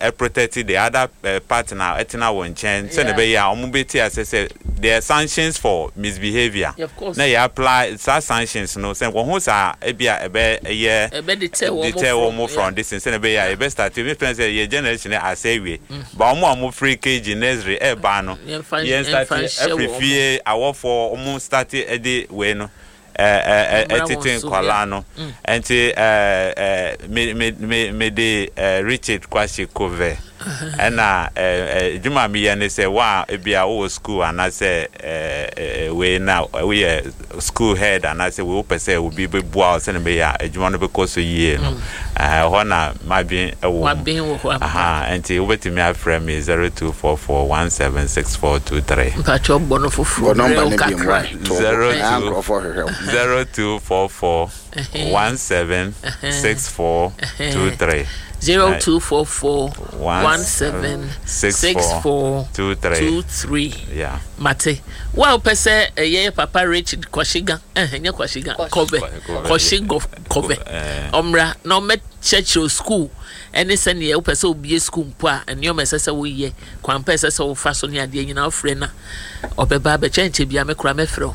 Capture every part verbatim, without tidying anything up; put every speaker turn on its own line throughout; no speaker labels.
uh, protect the other uh, partner etina won chen say na be ya omo beti asese there are sanctions for misbehavior
yeah, of course
na you apply such sanctions no say won sa e bia e be ye
e be
deter omo from this say na be ya e be start me friends say ye generation asay we ba omo omo free kg nursery e ba no ye start every fear our for omo start e dey we no eh eh etitin kwala no enti eh eh me me me de Richard Kwashi Kove na eh juma mi ya ne say wa e bia wo school and I say eh we now we school head and I say we hope say we be bua say na be ya juma no be koso yie no eh ho na ma bin e wo aha enti wo betimi afrɛ me zero two four four one seven six four two three
mpacho bono fufu
number ne bi mwa
zero two four four one seven six four two three
zero two four four one seven six four two three.
Yeah.
Mate. Well, pese ye Papa Richard Kwashiga. Eh, nye Kwashiga. Kove. Kwashiga Kove. Omra no met church or school. Any send ye pese obi school mpo and your mesese wo ye. Kwa pese so faso ni ade nyina ofre na. Obeba be chenche bia me kura me fro.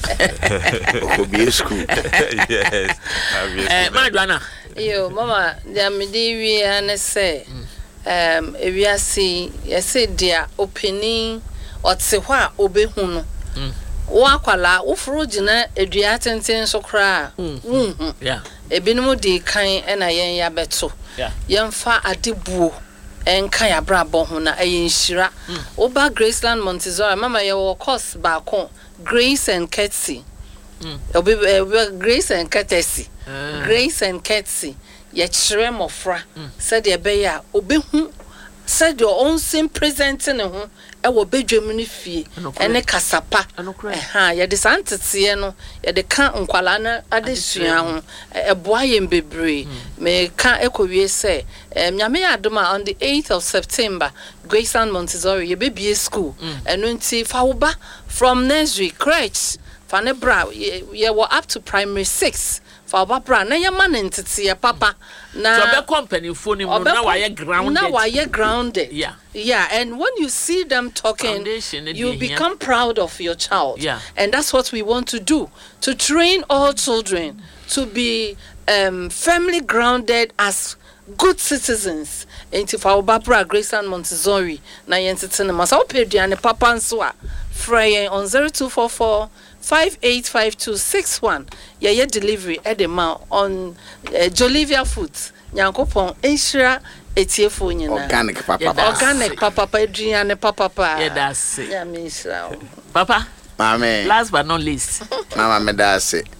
Obi school.
Yes.
Eh, Madwana.
Yo, mama, there me dey we an say um ewiase yesi dia opening otse ho a obehu no wa kwala wo furu gina edua tenten so kra mhm
yeah
ebinum di kan na yen ya beto yen fa adebuo enka ya brabo ho na ayen hira oba Graceland Montessori mama ye wo course ba ko Grace and Courtesy obi Grace and Courtesy Grace and Courtesy ye chere mofra said ye be ya obehu said your own same presenting ho e wo bedwam ni fie ene kasapa eh ye de santete no ye de ka nkwala na adesua ho e boa ye mbebre me ka ekowie se nyame adoma on the eighth of September Graceland Montessori ye be school eno nti fa wo ba from nursery crèche fa ne bra ye wo up to primary six for Barbara na ya man entity ya papa na
so be company phone him na why grounded
na why grounded
yeah
yeah and when you see them talking you become proud of your child
yeah
and that's what we want to do to train all children to be um firmly grounded as good citizens into for Barbara Graceland Montessori na yentete na masa opeduane papa nso a frey on zero two four four five eight five two six one yeah yeah delivery at the mount on uh, Jolivia Foods Nyankopon Enshira etiefo nyina
organic papa
organic papa Adrian papa
yeah that's it
yeah me
papa
mama
last but not least
mama me that's it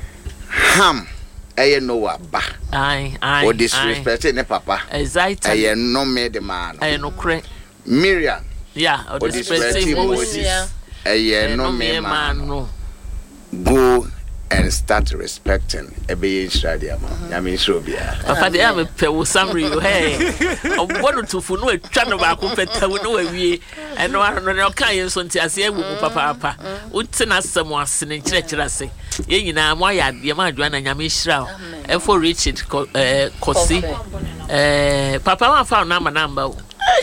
ham eye no wa ba
ai ai
o disrespect ne papa
exactly
eye no me the man
eye no kre
Miriam
yeah o disrespect
Moses
eye no me man no go and start respecting ebe Israel ya me sure bia
papa dey am pe wo summary you hey obodo tufu no atwa no ba ko peta wo no awie eno ano no kan yen so nti ase ewu papa papa uti na asem asene kire kire ase ye nyina mo ya de ma adwa na nyame Israel e for Richard eh Kosi eh papa wa fa na number o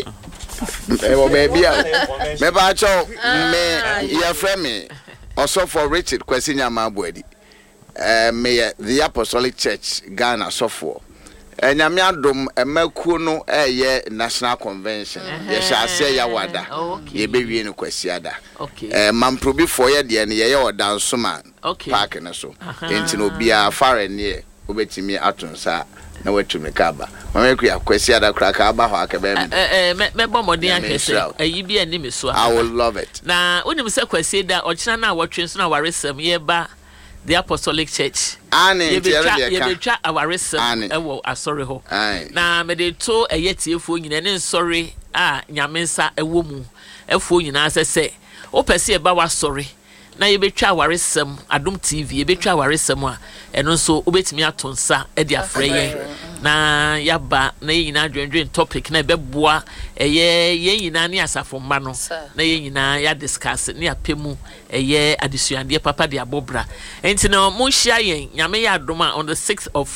eh wo baby a me ba cho me ya friend me also for Richard Kwesi Nyama Abuadi eh me the Apostolic Church Ghana so for enyame adom emakuo no eye national convention ye sha ase ya wada ye bewie no Kwesi ada eh mamprobi for ye de ne ye odan so man park ne so enti no bia fare ne obetimi atonsa na watumi kaba mama ku ya Kwesi ada kra ka aba ho akabe me
eh me bo modin ahwese ayi bi ani me so
I will love it
na unim se Kwesi da ochina na watwe so na waresem ye ba the Apostolic Church
ani
ye betwa awaresem e wo asori ho na me de to eyetiefo nyina ne nsori a nyamensa ewo mu efo nyina sese o pese e ba wasori na ye betwa awaresem Adom T V ye betwa awaresem a eno nso obetimi atonsa e de afre ye na yaba na ye nyina dwendwen topic na beboa eye ye nyina ne asafo mma no na ye nyina ya discuss ne apemu eye adesuande papa de abobra enti no mo hia yen nyame ya adom on the sixth of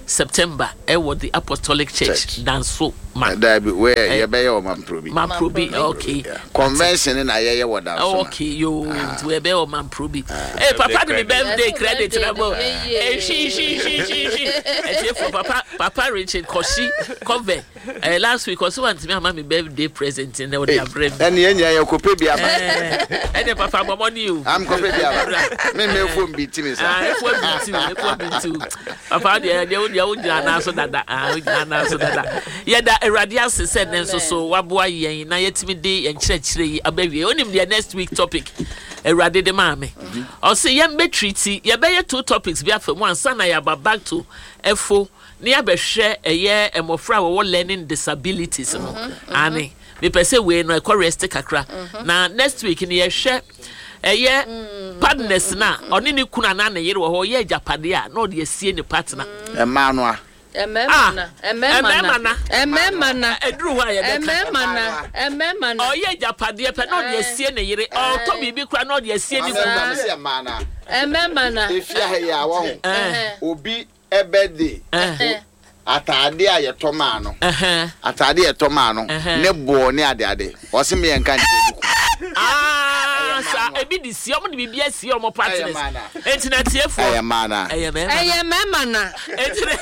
September e wo the Apostolic Church danso ma
that be where you be your man probi
man probi okay
convention na ye ye wo danso
okay yo we be your man probi eh papa the birthday credit na bo eh shi shi shi shi shi eh for papa papa Richard Koshi cover eh last week also want me am my birthday present in the bring
and ye nya ye kope bia ma
eh eh papa mo money you
am kope bia ma me me fo mbiti me sa
ah fo mbiti me fo mbiti papa de de de o jira na so dada ah o jira na so dada ye da Eradia said nso so waboa yen na yetimi de yen kyerɛkyerɛ yi abawie onim the next week topic Erade de maame o se yem be treaty ye be two topics bi afa one sana ya back to efo na ya behwɛ eye emofra wo learning disabilities no ani me pese we no ekorest kakra na next week ni ye hwɛ eye partners na oni ni kuna na na yere wo ho ye japade a na o de asie ni partner
e ma no a
Ememana, ememana, ememana,
edru wa ye de
ememana, ememana.
O ye japade pe no de asie ne yere o to bibi kura no de asie ni
ememana.
Ememana.
Efia he ya wo ho. Obi ebede. Atade a ye to ma no. Atade ye to ma no. Ne bo ne ade ade. O se me enka nti
ah sa ebi di si omo de bibi asi omo partners entina tiefo
eye mana
eye me
eye me mana
entine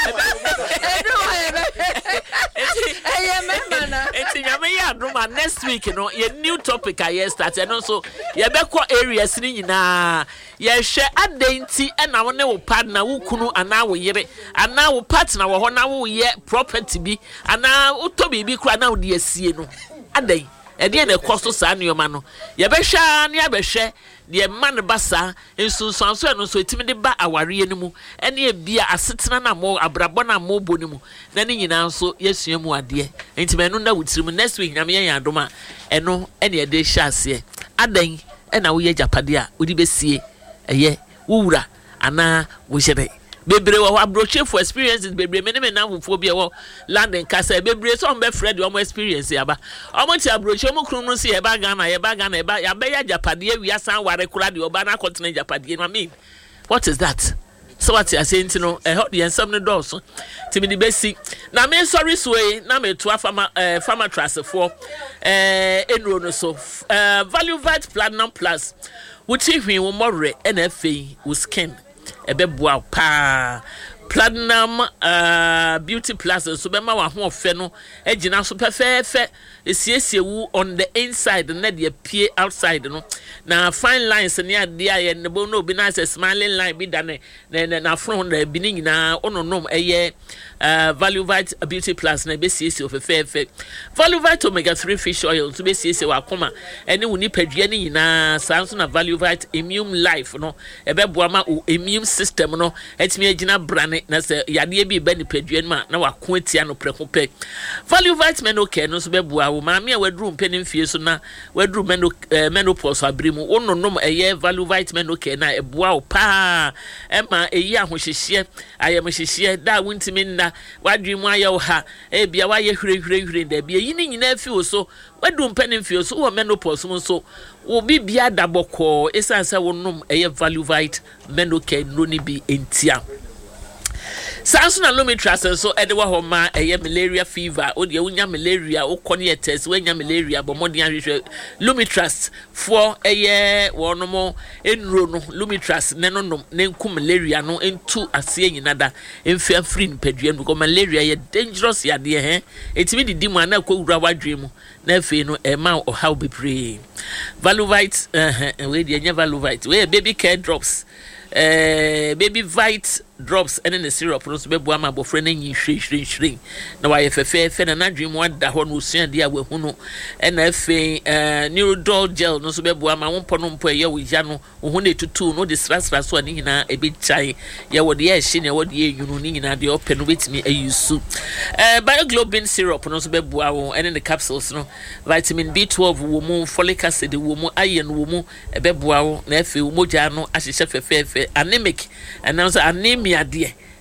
eye me mana
entinya me ya duma next week no ye new topic I yes start and so ye be ko areas ni nyina ye hwe adenti e na wo ne wo partner wo kunu ana wo yere ana wo partner wo ho na wo ye property bi ana wo to bibi kura na wo de asie no adai ede na kosto sa nioma no ye be hwa na ye be hwe de man basa ensunsun so eno so etimi de ba aware ni mu ene e bia asetena na mo abrabo na mo bo ni mu na ni nyina nso yesua mu ade entime no na wutirim next week nyame yan adoma eno ene e de hya ase adan ena wo ye japade a odi besie eye wo wura ana wo hyebe bebre wo abroche for experiences bebre me me na wo bia wo London kasa bebre so be Fred wo experience yaba omo ti abroche mo kunu no se yeba Ghana yeba Ghana yeba yabe ya japade awia san ware kura de oba na continent japade no mean what is that so what you saying no e ho de ensam no dos timi di besi na me sorry so e na me to afama eh farmer trust for eh enro no so eh value vat platinum plus wuti hwi wo more na afei wo skin ebeboa pa platinum uh beauty plus so be ma wa ho ofe no agina so perfefe esiesie wu on the inside na de pie outside no na fine lines ne ade aye ne bo no bi na say smiling line bi da ne na front na bi ni nyina ononom eye uh value vit beauty plus na be siesie ofefefe value vit omega three fish oil so be siesie wa koma ene woni padua ni nyina sanso na value vit immune life no ebeboa ma immune system no etimi agina brane na se yade bi ba ni padua ma na wako atia no preko pe value vitamin okay no so beboa wo ma me a wadru mpeni mfie so na wadru meno menopause abrimu ononom eye value vitamin okay na eboa wo pa e ma eyi ahohyehye ayem hyehye da wontimi nna wadwemu aye wo ha e bia wa ye hwere hwere hwere da bia yi ni nyina afi wo so wadru mpeni mfie so wo menopause mo so wo bibia daboko esansa wonom eye value vitamin okay no ni bi entia Samson and Lumitras so Edwa Homa a malaria fever, or the unya malaria, or cornea test, when ya malaria, but more than Lumitras for a year, one more in Rono, Lumitras, Nenon, Nenku malaria, no, in two are seeing another in fair free pedium, because malaria, a dangerous ya dear, eh? It's me the demon, no cold rawa dream, never no amount or how be praying. Valuvite, uh, and we never valuvite, where baby care drops. Eh baby vite drops and in the syrup no so be boa ma bofre na nyi hwe hwe hwe na wa ye fefe fe na nadwem wa da ho no sua dia we hu no na afi eh neurodol gel no so be boa ma wonpo no mpo ye wo ya no hu na etutu no de strastra so ani nyina e be chai ye wo de ye hye ne wo de ye yunu ni nyina de open no betimi ayusu eh bioglobin syrup no so be boa wo and in the capsules no vitamin B twelve wo mu folic acid wo mu iron wo mu e be boa wo na afi wo moja no ahyehye fefe anemic and now anemia dear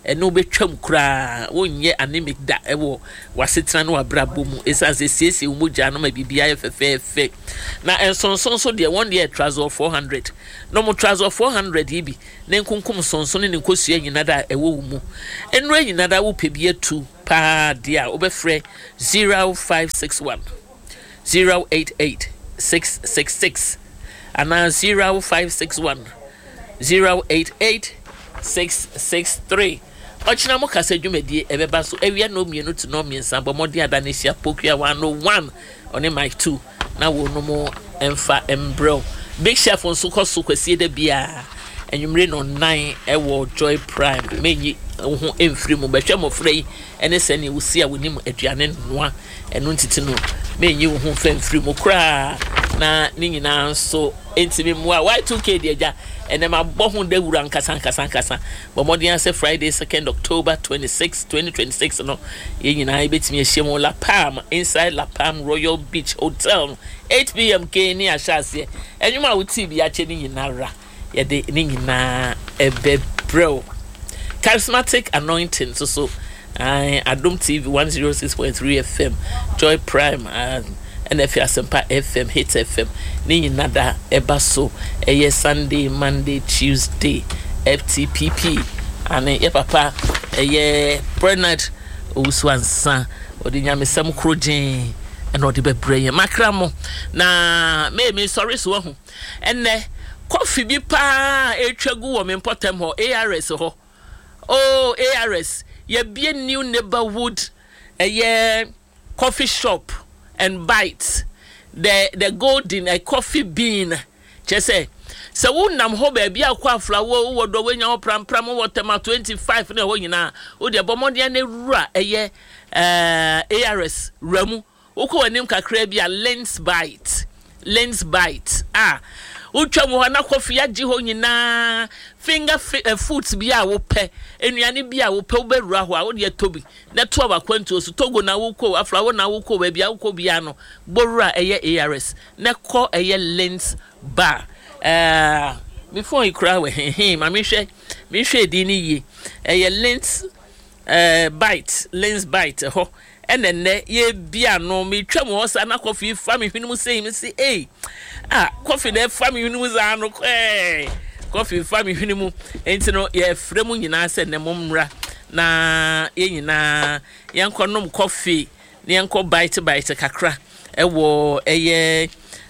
eno betwam kura wonye anemic da ewo wasetena no abrabom esanse siesie umugya no ma bibia ye fefefe na ensonson so de one year trouser four hundred no mo trouser four hundred yibi ne nkunkum sonson ne nkosua nyina da ewo mu enro nyina da wo pebie two pa dia obefre zero five six one zero eight eight six six six ana zero five six one zero eight eight six six three. Ochina mo kase dwumadi ebeba so awia no mienu to no miensa bomodi adanesia pokua one oh one on mic two na wo no mo emfa embro big chef on so koso kwasi da bia enwumre no nine ewo Joy Prime menyi ho emfiri mo behwe mo frei ene sene wusi a wonim aduane noa eno ntiti no menyi wo ho femfiri mo kra na ni nyina so entimi mo a Y two K de agya ene ma bohu da wura nkasa nkasa nkasa bomodi an Friday second October twenty-sixth twenty twenty-six no ye nyina ebetimi ehiem La Palm inside La Palm Royal Beach Hotel eight p m k ni ahase enwuma wuti bi ache ni nyina ra ye de ni nyina ebebro charismatic anointing so so I Adom T V one oh six point three F M Joy Prime and N F Asempa F M Hit F M ni nada eba so eye Sunday Monday Tuesday F T P P ane ye papa eye Bernard Owusuansa odi nyamesam krogen ene odi bebreye makramo na me me sorry so ho enne coffee bi pa etwagu wo me potem ho A R S ho oh A R S ye be a new neighborhood eye coffee shop and bites the the golden a coffee bean chese so wo nam ho ba bia kwa flower wo do wenya ho pram pram wo tema twenty-five na ho nyina wo de bomode na rura eye eh A R S ramu wo ko wanim kakra bia lens bite lens bite ah utwa mo na coffee agi ho nyina finger uh, foods bia wo pe enuane bia wo pe wo berura ho a wo de tobi na to abakwantu so togo na wo ko afra wo na wo ko ba bia wo ko bia no borura eye A R S na ko eye lens bar eh before you cry we he ma me hwe me hwe di ni ye eye lens eh bite lens bite ho ene ne ye bia no me twam ho sa na coffee fa me hwenu sei me say eh ah coffee na fa me hwenu za no eh coffee fa me hwenu mu enti no ye frɛ mu nyina sɛ ne momra na ye nyina ye nkonom coffee ne nko bite bite kakra ɛwɔ ɛyɛ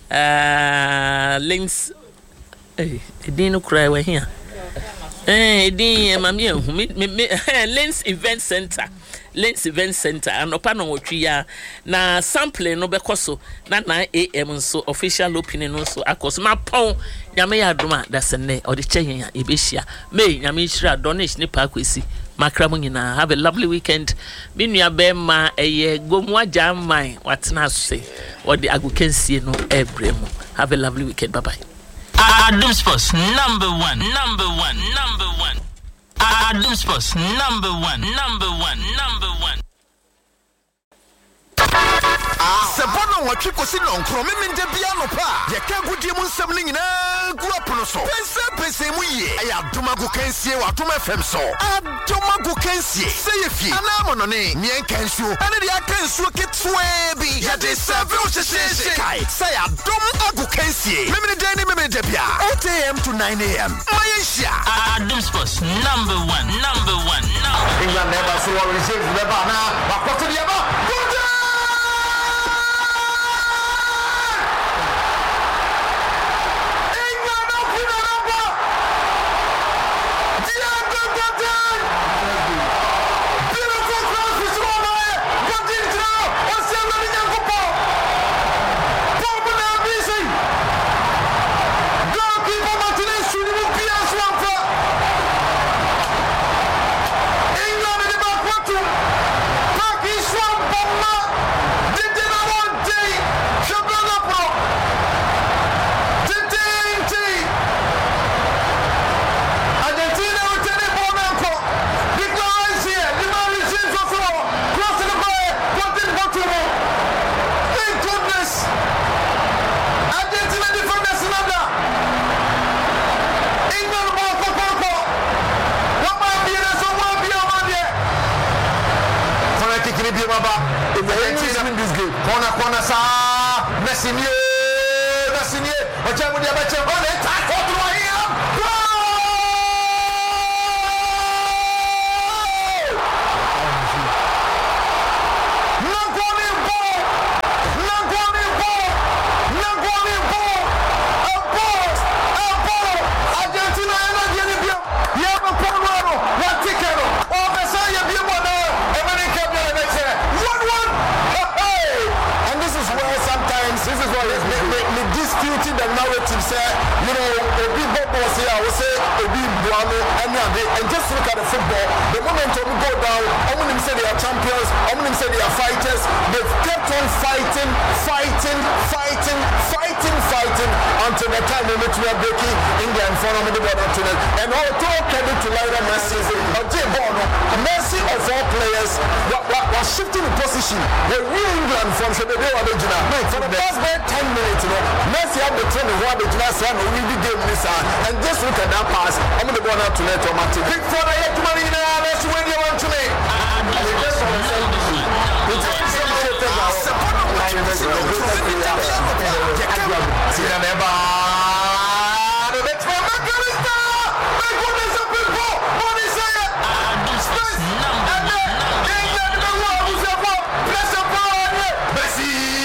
ah links eh edin no kura we here eh edin ma me hu me links event center Links Event Center and opano wotwia na sample no bekoso na nine a m so official opening no so akoso ma pon nyame ya adoma da sene odi kyen ebehia me nyame hira donation ni pa kwesi makramu nyina have a lovely weekend me nua be ma eye gomu agya man watena ase odi agukensie no ebremu have a lovely weekend bye bye.
Adom Sports number one number one number one Adom Sports number one, number one, number one.
Sabona wa chiko si no nkro me mende bia no pa ye ka gudie mu nsam ni nyina gu apono so pense pense mu ye aya adoma gu kansie wa adoma F M so adoma gu kansie se ye fi ana mo no ne mien kansuo ana dia kansuo ketwe bi ye de serve o sheshe kai se adoma gu kansie me mende dani me mende bia eight a m to nine a m Malaysia
Adom Sports number one, number one, number
England never so receive the bana bakoto dia ba England in the back, what to? Pakistan, Bomba! corner sa Messi nie Messi nie ocha mu dia bache on e ta ko to here Nangwani ball Nangwani ball Nangwani ball a ball a ball Argentina ena dia bia ya ma Paulo na tikero o pesa ya bia mo na America bia na che one one and this is where sometimes this is what is me, me, me disputing the narrative say you know a big ball say I will say a big buano and and just look at the football the moment we go down Omunim say they are champions Omunim say they are fighters they've kept on fighting fighting fighting fighting fighting until the time they make me breaking England for them the ball to them and all talk credit to Lionel Messi or Jay Bono Messi of all players what what was shifting the position the real England from the day original for the first ten minutes you know Messi had the training what the last one we really game this and just look at that pass I'm going to go now to let automatic big for the money now let's win you one to me and the best of the